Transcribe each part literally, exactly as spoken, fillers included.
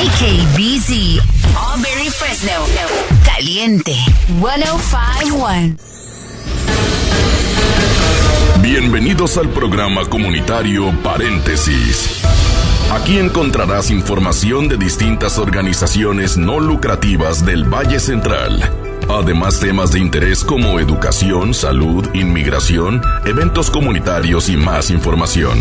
K B Z, Auberry, Fresno, Caliente, ciento cinco punto uno. Bienvenidos al programa comunitario Paréntesis. Aquí encontrarás información de distintas organizaciones no lucrativas del Valle Central. Además, temas de interés como educación, salud, inmigración, eventos comunitarios y más información.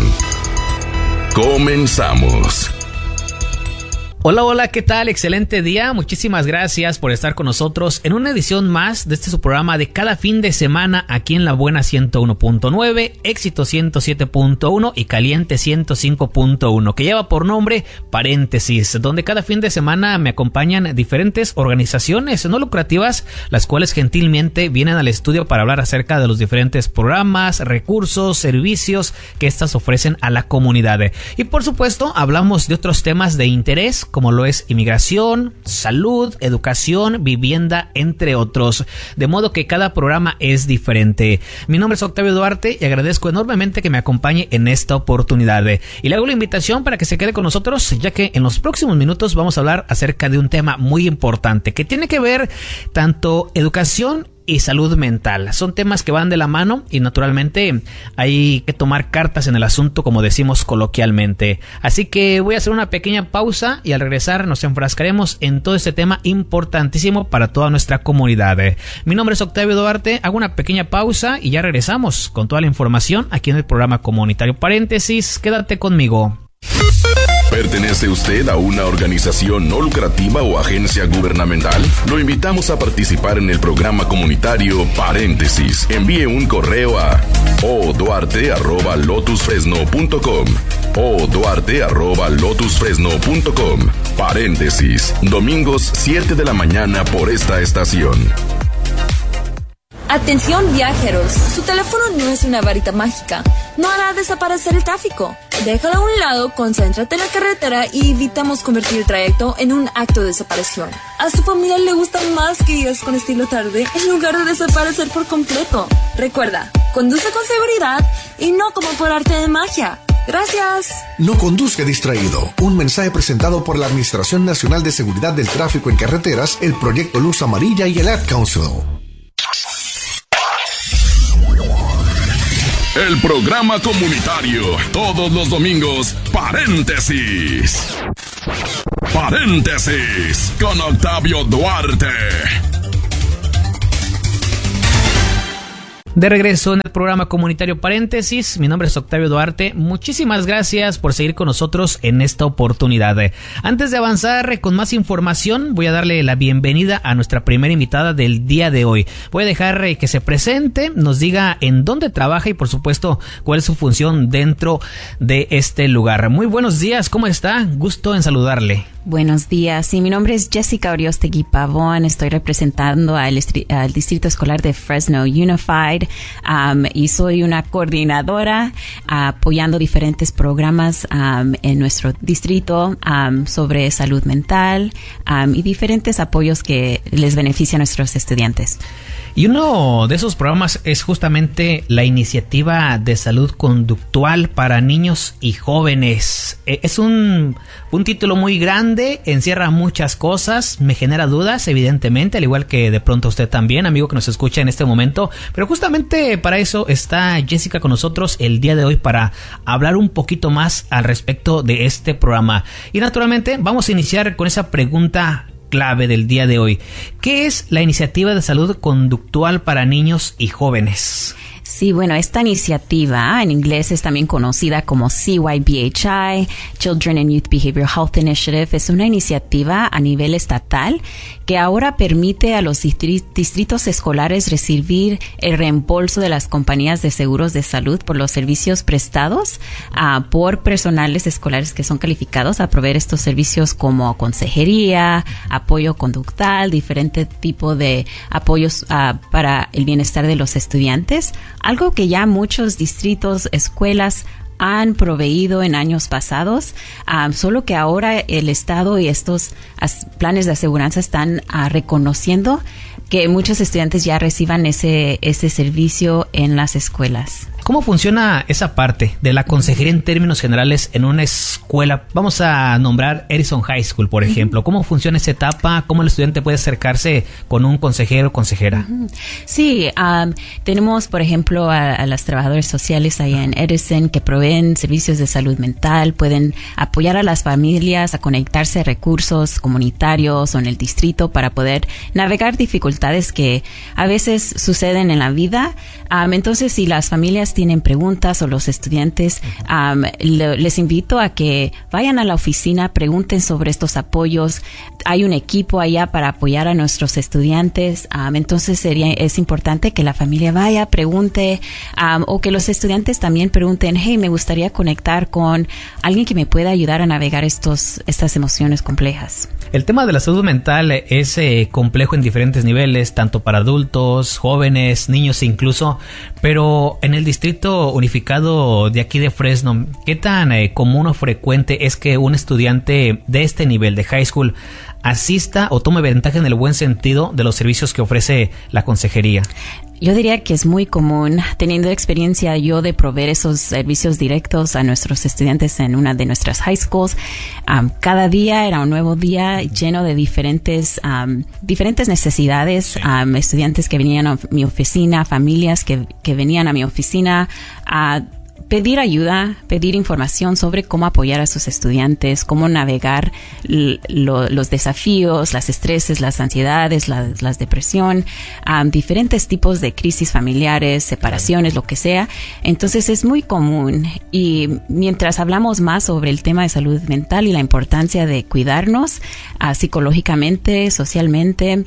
Comenzamos. Hola, hola, ¿qué tal? Excelente día. Muchísimas gracias por estar con nosotros en una edición más de este su programa de cada fin de semana aquí en La Buena ciento uno punto nueve, Éxito ciento siete punto uno y Caliente ciento cinco punto uno, que lleva por nombre Paréntesis, donde cada fin de semana me acompañan diferentes organizaciones no lucrativas, las cuales gentilmente vienen al estudio para hablar acerca de los diferentes programas, recursos, servicios que éstas ofrecen a la comunidad. Y por supuesto, hablamos de otros temas de interés, como lo es inmigración, salud, educación, vivienda, entre otros. De modo que cada programa es diferente. Mi nombre es Octavio Duarte y agradezco enormemente que me acompañe en esta oportunidad. Y le hago la invitación para que se quede con nosotros, ya que en los próximos minutos vamos a hablar acerca de un tema muy importante que tiene que ver tanto educación y salud mental. Son temas que van de la mano y naturalmente hay que tomar cartas en el asunto, como decimos coloquialmente. Así que voy a hacer una pequeña pausa y al regresar nos enfrascaremos en todo este tema importantísimo para toda nuestra comunidad. Mi nombre es Octavio Duarte, hago una pequeña pausa y ya regresamos con toda la información aquí en el programa comunitario Paréntesis. Quédate conmigo. ¿Pertenece usted a una organización no lucrativa o agencia gubernamental? Lo invitamos a participar en el programa comunitario Paréntesis. Envíe un correo a oduarte arroba lotus fresno punto com oduarte arroba lotus fresno punto com. Paréntesis, domingos siete de la mañana por esta estación. Atención viajeros, su teléfono no es una varita mágica, no hará desaparecer el tráfico. Déjalo a un lado, concéntrate en la carretera y evitamos convertir el trayecto en un acto de desaparición. A su familia le gusta más que guías con estilo tarde en lugar de desaparecer por completo. Recuerda, conduce con seguridad y no como por arte de magia. Gracias. No conduzca distraído. Un mensaje presentado por la Administración Nacional de Seguridad del Tráfico en Carreteras, el Proyecto Luz Amarilla y el Ad Council. El programa comunitario, todos los domingos, Paréntesis. Paréntesis, con Octavio Duarte. De regreso en el programa comunitario Paréntesis, mi nombre es Octavio Duarte. Muchísimas gracias por seguir con nosotros en esta oportunidad. Antes de avanzar con más información, voy a darle la bienvenida a nuestra primera invitada del día de hoy. Voy a dejar que se presente, nos diga en dónde trabaja y por supuesto cuál es su función dentro de este lugar. Muy buenos días, ¿cómo está? Gusto en saludarle. Buenos días, sí, mi nombre es Jessica Oriostegui Pavón, estoy representando al, estri- al Distrito Escolar de Fresno Unified um, y soy una coordinadora uh, apoyando diferentes programas um, en nuestro distrito um, sobre salud mental um, y diferentes apoyos que les benefician a nuestros estudiantes. Y uno de esos programas es justamente la iniciativa de salud conductual para niños y jóvenes. Es un, un título muy grande, encierra muchas cosas, me genera dudas, evidentemente, al igual que de pronto usted también, amigo que nos escucha en este momento. Pero justamente para eso está Jessica con nosotros el día de hoy para hablar un poquito más al respecto de este programa. Y naturalmente vamos a iniciar con esa pregunta clave del día de hoy. ¿Qué es la iniciativa de salud conductual para niños y jóvenes? Sí, bueno, esta iniciativa en inglés es también conocida como C Y B H I, Children and Youth Behavioral Health Initiative. Es una iniciativa a nivel estatal que ahora permite a los distritos escolares recibir el reembolso de las compañías de seguros de salud por los servicios prestados uh, por personales escolares que son calificados a proveer estos servicios como consejería, apoyo conductual, diferente tipo de apoyos uh, para el bienestar de los estudiantes. Algo que ya muchos distritos, escuelas han proveído en años pasados, um, solo que ahora el Estado y estos as- planes de aseguranza están uh, reconociendo que muchos estudiantes ya reciban ese, ese servicio en las escuelas. ¿Cómo funciona esa parte de la consejería en términos generales en una escuela? Vamos a nombrar Edison High School, por ejemplo. ¿Cómo funciona esa etapa? ¿Cómo el estudiante puede acercarse con un consejero o consejera? Sí, um, tenemos, por ejemplo, a, a las trabajadoras sociales allá en Edison que proveen servicios de salud mental, pueden apoyar a las familias a conectarse a recursos comunitarios o en el distrito para poder navegar dificultades que a veces suceden en la vida. Um, entonces, si las familias tienen preguntas o los estudiantes, um, le, les invito a que vayan a la oficina, pregunten sobre estos apoyos. Hay un equipo allá para apoyar a nuestros estudiantes. Um, entonces, sería es importante que la familia vaya, pregunte, um, o que los estudiantes también pregunten, hey, me gustaría conectar con alguien que me pueda ayudar a navegar estos estas emociones complejas. El tema de la salud mental es eh, complejo en diferentes niveles, tanto para adultos, jóvenes, niños incluso, pero en el distrito unificado de aquí de Fresno, ¿qué tan eh, común o frecuente es que un estudiante de este nivel de high school asista o tome ventaja en el buen sentido de los servicios que ofrece la consejería? Yo diría que es muy común, teniendo experiencia yo de proveer esos servicios directos a nuestros estudiantes en una de nuestras high schools. Um, cada día era un nuevo día lleno de diferentes um, diferentes necesidades. Um, estudiantes que venían a mi oficina, familias que, que venían a mi oficina a pedir ayuda, pedir información sobre cómo apoyar a sus estudiantes, cómo navegar lo, los desafíos, las estreses, las ansiedades, la, las depresión, um, diferentes tipos de crisis familiares, separaciones, lo que sea. Entonces es muy común, y mientras hablamos más sobre el tema de salud mental y la importancia de cuidarnos uh, psicológicamente, socialmente,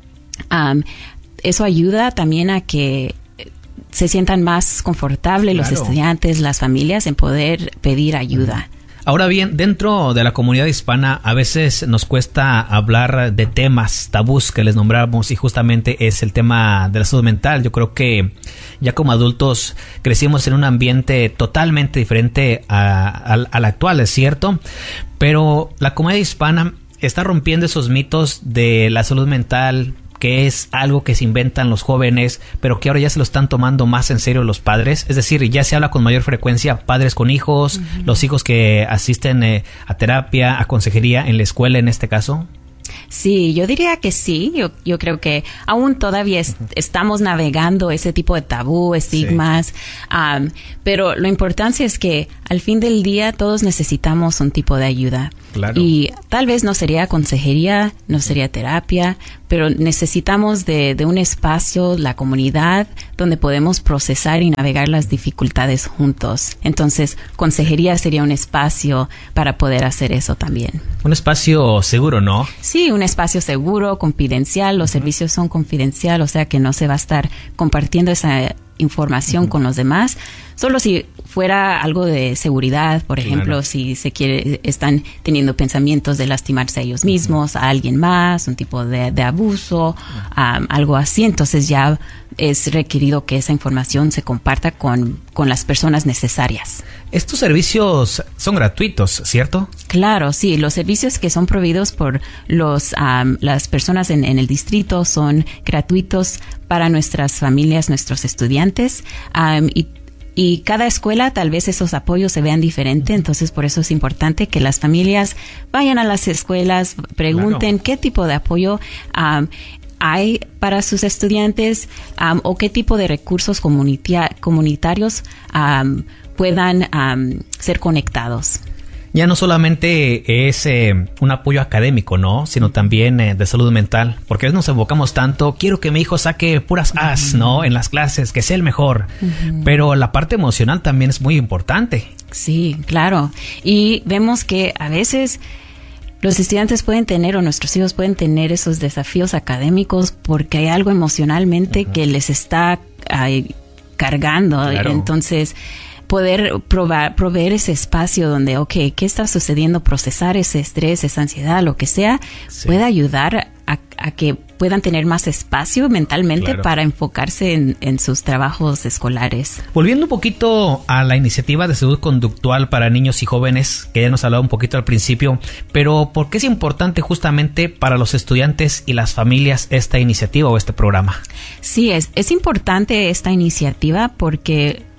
um, eso ayuda también a que se sientan más confortables claro. los estudiantes, las familias, en poder pedir ayuda. Ahora bien, dentro de la comunidad hispana a veces nos cuesta hablar de temas tabús que les nombramos, y justamente es el tema de la salud mental. Yo creo que ya como adultos crecimos en un ambiente totalmente diferente a, a, al actual, es cierto, pero la comunidad hispana está rompiendo esos mitos de la salud mental, que es algo que se inventan los jóvenes, pero que ahora ya se lo están tomando más en serio los padres. Es decir, ya se habla con mayor frecuencia padres con hijos, uh-huh. los hijos que asisten eh, a terapia, a consejería en la escuela en este caso. Sí, yo diría que sí. Yo, yo creo que aún todavía es, estamos navegando ese tipo de tabú, estigmas, sí. um, pero lo importante es que al fin del día todos necesitamos un tipo de ayuda. Claro. Y tal vez no sería consejería, no sería terapia, pero necesitamos de, de un espacio, la comunidad, donde podemos procesar y navegar las dificultades juntos. Entonces, consejería sería un espacio para poder hacer eso también. Un espacio seguro, ¿no? Sí, un espacio seguro, confidencial. Los uh-huh. servicios son confidencial, o sea que no se va a estar compartiendo esa información uh-huh. con los demás. Solo si fuera algo de seguridad, por claro. ejemplo, si se quiere, están teniendo pensamientos de lastimarse a ellos mismos, uh-huh. a alguien más, un tipo de, de abuso, uh-huh. um, algo así, entonces ya es requerido que esa información se comparta con, con las personas necesarias. Estos servicios son gratuitos, ¿cierto? Claro, sí. Los servicios que son proveídos por los um, las personas en, en el distrito son gratuitos para nuestras familias, nuestros estudiantes, um, y Y cada escuela, tal vez esos apoyos se vean diferente, entonces por eso es importante que las familias vayan a las escuelas, pregunten claro. qué tipo de apoyo um, hay para sus estudiantes, um, o qué tipo de recursos comunita- comunitarios um, puedan um, ser conectados. Ya no solamente es eh, un apoyo académico, ¿no? Sino también eh, de salud mental. Porque a veces nos enfocamos tanto, quiero que mi hijo saque puras A's, uh-huh. ¿no? En las clases, que sea el mejor. Uh-huh. Pero la parte emocional también es muy importante. Sí, claro. Y vemos que a veces los estudiantes pueden tener, o nuestros hijos pueden tener esos desafíos académicos porque hay algo emocionalmente uh-huh. que les está ay, cargando. Claro. Entonces, poder probar, proveer ese espacio donde, ok, ¿qué está sucediendo? Procesar ese estrés, esa ansiedad, lo que sea, sí. puede ayudar a, a que puedan tener más espacio mentalmente claro. para enfocarse en, en sus trabajos escolares. Volviendo un poquito a la iniciativa de salud conductual para niños y jóvenes, que ya nos hablaba un poquito al principio, pero ¿por qué es importante justamente para los estudiantes y las familias esta iniciativa o este programa? Sí, es, es importante esta iniciativa porque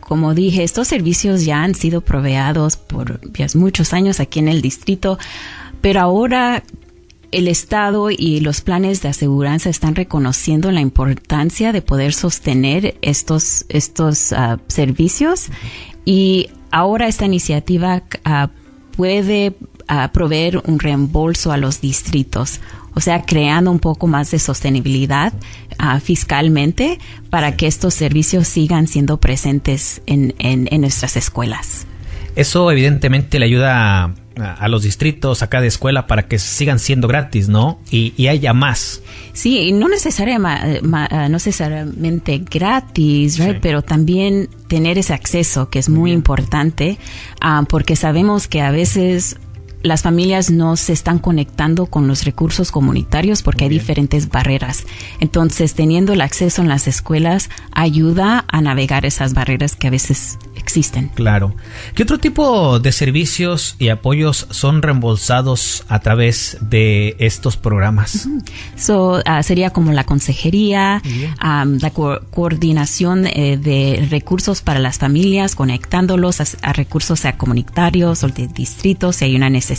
como dije, estos servicios ya han sido proveados por ya, muchos años aquí en el distrito, pero ahora el Estado y los planes de aseguranza están reconociendo la importancia de poder sostener estos, estos uh, servicios, y ahora esta iniciativa uh, puede uh, proveer un reembolso a los distritos, o sea, creando un poco más de sostenibilidad uh, fiscalmente para que estos servicios sigan siendo presentes en, en, en nuestras escuelas. Eso evidentemente le ayuda a, a los distritos, a cada escuela, para que sigan siendo gratis, ¿no? Y, y haya más. Sí, y no necesariamente, no necesariamente gratis, right? Sí. Pero también tener ese acceso, que es muy, muy importante, uh, porque sabemos que a veces las familias no se están conectando con los recursos comunitarios porque hay diferentes barreras. Entonces, teniendo el acceso en las escuelas ayuda a navegar esas barreras que a veces existen. Claro. ¿Qué otro tipo de servicios y apoyos son reembolsados a través de estos programas? Uh-huh. So, uh, sería como la consejería, um, la co- coordinación eh, de recursos para las familias, conectándolos a, a recursos sea comunitarios o de distritos si hay una necesidad.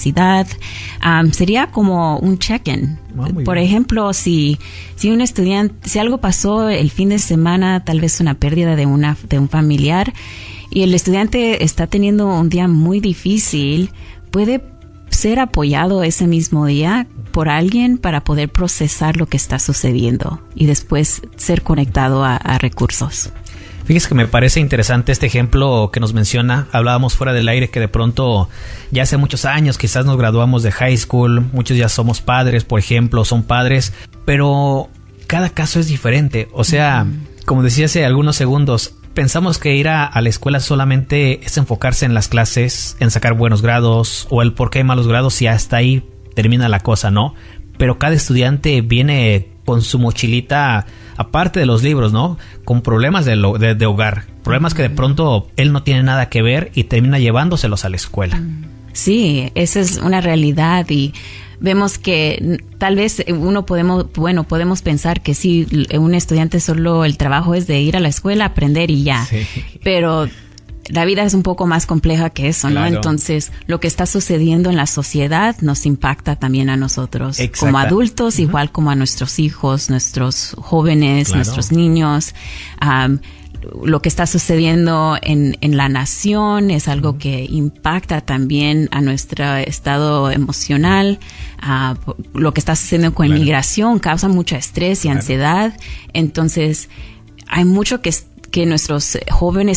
Um, sería como un check-in. Oh, Por bien. ejemplo, si si un estudiante, si algo pasó el fin de semana, tal vez una pérdida de una de un familiar, y el estudiante está teniendo un día muy difícil, puede ser apoyado ese mismo día por alguien para poder procesar lo que está sucediendo y después ser conectado a, a recursos. Fíjese que me parece interesante este ejemplo que nos menciona. Hablábamos fuera del aire que de pronto ya hace muchos años quizás nos graduamos de high school, muchos ya somos padres, por ejemplo, son padres, pero cada caso es diferente. O sea, mm. como decía hace algunos segundos, pensamos que ir a, a la escuela solamente es enfocarse en las clases, en sacar buenos grados o el por qué hay malos grados y hasta ahí termina la cosa, ¿no? Pero cada estudiante viene con su mochilita, aparte de los libros, ¿no? Con problemas de, lo, de, de hogar, problemas que de pronto él no tiene nada que ver y termina llevándoselos a la escuela. Sí, esa es una realidad y vemos que tal vez uno podemos, bueno, podemos pensar que sí, un estudiante solo el trabajo es de ir a la escuela, aprender y ya, sí. Pero la vida es un poco más compleja que eso, ¿no? Claro. Entonces, lo que está sucediendo en la sociedad nos impacta también a nosotros. Exacto. Como adultos, uh-huh. igual como a nuestros hijos, nuestros jóvenes, claro. nuestros niños. Um, lo que está sucediendo en, en la nación es algo uh-huh. que impacta también a nuestro estado emocional. Uh, lo que está sucediendo con claro. inmigración causa mucho estrés y claro. ansiedad. Entonces, hay mucho que, que nuestros jóvenes